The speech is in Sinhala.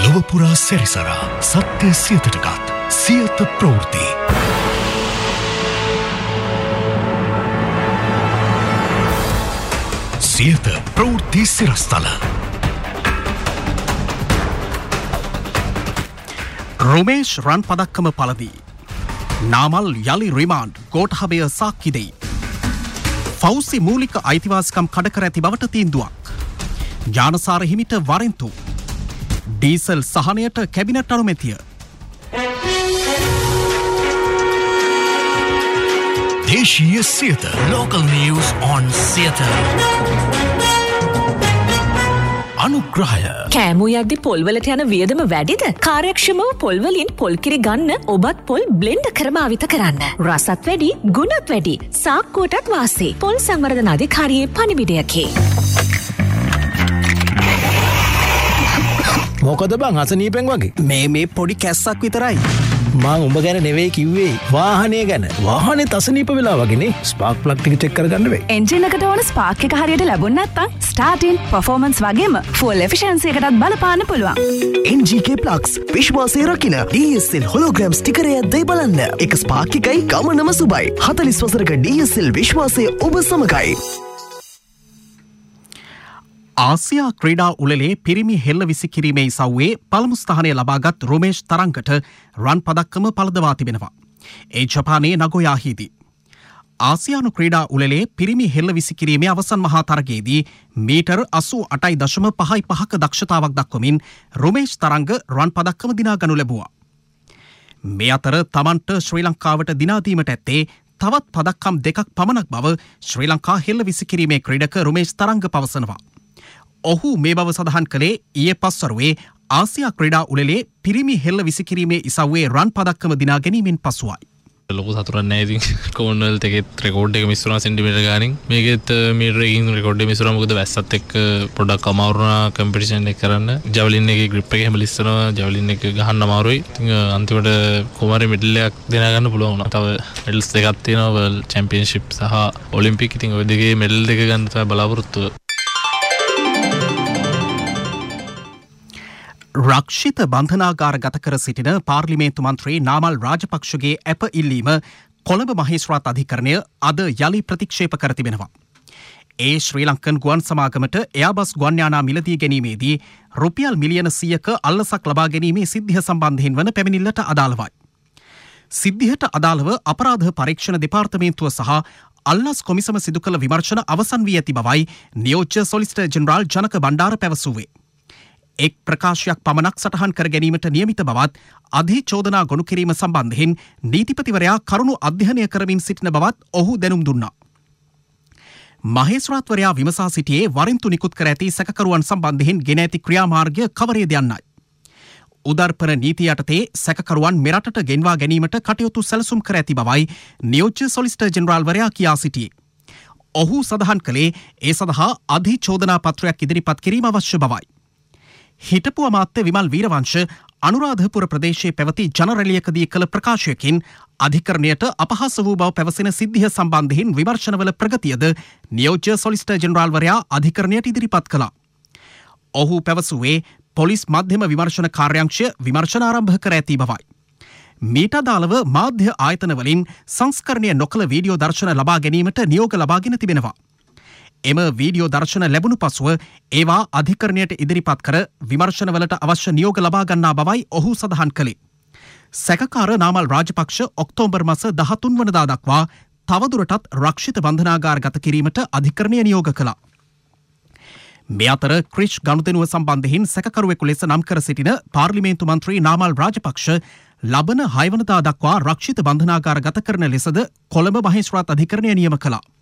ලොවපුරා සැරිසරා සත්‍ය සියතටගත් සියත ප්‍රවෘත්ති. සියත ප්‍රවෘත්ති සිරස්තල. රුමේෂ් රන් පදක්කම පලදී. නාමල් යළි රිමාන්ඩ් ගෝඨාභය සාක්කි දෙයි. ෆෞසි මූලික අයිතිවාසිකම් කඩකර ඇති බවට තීන්දුවක්. ඥානසාර හිමිට වරෙන්තු. ඩීසල් සහනයට කැබිනට් අනුමැතිය. දේශීය Siyatha local news on Siyatha. අනුග්‍රහය. කෑමු යද්දි පොල්වලට යන වියදම වැඩිද? කාර්යක්ෂමව පොල්වලින් පොල්කිරි ගන්න ඔබත් පොල් බ්ලෙන්ඩ් කර භාවිත කරන්න. රසත් වැඩි, ගුණත් වැඩි. සාක්කුවටත් වාසි. පොල් සංවර්ධන අධිකාරියේ පණිවිඩයකි. මොකද බං අසනීපෙන් වගේ මේ පොඩි කැස්සක් විතරයි. මං උඹ ගැන නෙවෙයි කිව්වේ වාහනය ගැන. වාහනේ තසනීප වෙලා වගේනේ ස්පාර්ක් ප්ලග් ටික චෙක් කරගන්න වෙයි. එන්ජින් එකට ඕන ස්පාර්ක් එක හරියට ලැබුණ නැත්නම් ස්ටාර්ටින් පර්ෆෝමන්ස් වගේම ෆුල් එෆිෂියන්සි එකටත් බලපාන්න පුළුවන්. NGK Plugs විශ්වාසය රකින්න DSL හොලෝග්‍රෑම් ස්ටිකරය දැයි බලන්න. එක ස්පාර්ක් එකයි ගමනම සුබයි. 40 වසරක DSL විශ්වාසය ඔබ සමගයි. ආසියා ක්‍රීඩා උළෙලේ පිරිමි හෙල්ල විසිකිරීමේ ඉසව්වේ පළමු ස්ථානය ලබාගත් රොමේෂ් තරංගට රන් පදක්කම පළදවා තිබෙනවා. ඒ ජපානයේ නගොයාහිදී. ආසියානු ක්‍රීඩා උළෙලේ පිරිමි හෙල්ල විසිකිරීමේ අවසන් මහා තරගයේදී මීටර් 88.55ක දක්ෂතාවක් දක්වමින් රොමේෂ් තරංග රන් පදක්කම දිනා ගනු ලැබුවා. මේ අතර තමන්ට ශ්‍රී ලංකාවට දිනා දීමට ඇත්තේ තවත් පදක්කම් දෙකක් පමණක් බව ශ්‍රී ලංකා හෙල්ල විසිකිරීමේ ක්‍රීඩක රොමේෂ් තරංග පවසනවා. ඔහු මේ බව සඳහන් කළේ ඊයේ පස්වරුවේ ආසියා ක්‍රීඩා උළෙලේ පිරිමි හෙල්ල විසිකිරීමේ ඉසව්වේ රන් පදක්කම දිනා ගැනීමෙන් පසුවයි. ලොකු සතුටක් නෑ ඉතින් කොමන්වෙල්ත් එකෙත් රෙකෝඩ් එක මිස් වුණා සෙන්ටිමීටර් ගානින්. මේකෙත් මීටර එකකින් රෙකෝඩ් එක මිස් වුණා මොකද වැස්සත් එක්ක පොඩ්ඩක් අමාරු වුණා කම්පිටිෂන් එක කරන්න. ජවලින් එකේ ග්‍රිප් එක හැම ලිස්සනවා ජවලින් එක ගහන්න අමාරුයි. ඉතින් අන්තිමට කොමාරි මෙඩල් එකක් දෙනා ගන්න පුළුවන් වුණා. තව මෙඩල්ස් දෙකක් තියෙනවා වර්ල්ඩ් චැම්පියන්ෂිප් සහ ඔලිම්පික්. ඉතින් ওই දෙකේ මෙඩල් දෙක ගන්න තමයි බලාපොරොත්තුව. රක්ෂිත බන්ධනාගාර ගත කර සිටින පාර්ලිමේන්තු මන්ත්‍රී නාමල් රාජපක්ෂගේ ඇප ඉල්ලීම කොළඹ මහේස්ත්‍රාත් අධිකරණය අද යළි ප්‍රතික්ෂේප කර තිබෙනවා. ඒ ශ්‍රී ලංකන් ගුවන් සමාගමට එයාබස් ගුවන් යානා මිලදී ගැනීමේදී රුපියල් මිලියන 100ක අල්ලසක් ලබා ගැනීමේ සිද්ධිය සම්බන්ධයෙන් වන පැමිණිල්ලට අදාළවයි. සිද්ධියට අදාළව අපරාධ පරීක්ෂණ දෙපාර්තමේන්තුව සහ අල්ලස් කොමිසම සිදු කළ විමර්ශන අවසන් වී ඇති බවයි නියෝජ්‍ය සොලිසිටර් ජෙනරාල් ජනක බණ්ඩාර පැවසුවේ. එක් ප්‍රකාශයක් පමණක් සටහන් කර ගැනීමට නියමිත බවත් අධිචෝදනා ගොනු කිරීම සම්බන්ධයෙන් නීතිපතිවරයා කරුණු අධ්‍යයනය කරමින් සිටින බවත් ඔහු දැනුම් දුන්නා. මහේස්ත්‍රාත්වරයා විමසා සිටියේ වරින්තු නිකුත් කර ඇති සැකකරුවන් සම්බන්ධයෙන් ගෙන ඇති ක්‍රියාමාර්ගය කවරේද යන්නයි. උදර්පන නීතිය යටතේ සැකකරුවන් මෙරටට ගෙන්වා ගැනීමට කටයුතු සැලසුම් කර ඇති බවයි නියෝජ්‍ය සොලිසිටර් ජෙනරාල්වරයා කියා සිටියේ. ඔහු සඳහන් කළේ ඒ සඳහා අධිචෝදනා පත්‍රයක් ඉදිරිපත් කිරීම අවශ්‍ය බවයි. හිටපු අමාත්‍ය විමල් වීරවංශ අනුරාධපුර ප්‍රදේශයේ පැවති ජනරැලියකදී කළ ප්‍රකාශයකින් අධිකරණයට අපහාස වූ බව පැවසෙන සිද්ධිය සම්බන්ධයෙන් විමර්ශනවල ප්‍රගතියද නියෝජ්‍ය සොලිසිටර් ජෙනරාල්වරයා අධිකරණයට ඉදිරිපත් කළා. ඔහු පැවසුවේ පොලිස් මධ්‍යම විමර්ශන කාර්යාංශය විමර්ශන ආරම්භ කර ඇති බවයි. මීට අදාළව මාධ්‍ය ආයතනවලින් සංස්කරණය නොකළ වීඩියෝ දර්ශන ලබා ගැනීමට නියෝග ලබාගෙන තිබෙනවා. එම වීඩියෝ දර්ශන ලැබුණු පසුව ඒවා අධිකරණයට ඉදිරිපත් කර විමර්ශනවලට අවශ්‍ය නියෝග ලබා ගන්නා බවයි ඔහු සඳහන් කළේ. සැකකාර නාමල් රාජපක්ෂ ඔක්තෝබර් මාස 13 වනදා දක්වා තවදුරටත් රක්ෂිත බන්ධනාගාර ගත කිරීමට අධිකරණය නියෝග කළා. මේ අතර ක්‍රිෂ් ගනුදෙනුව සම්බන්ධයෙන් සැකකරුවෙකු ලෙස නම් කර සිටින පාර්ලිමේන්තු මන්ත්‍රී නාමල් රාජපක්ෂ ලබන 6 වනදා දක්වා රක්ෂිත බන්ධනාගාර ගත කරන ලෙසද කොළඹ මහේස්ත්‍රාත් අධිකරණය නියම කළා.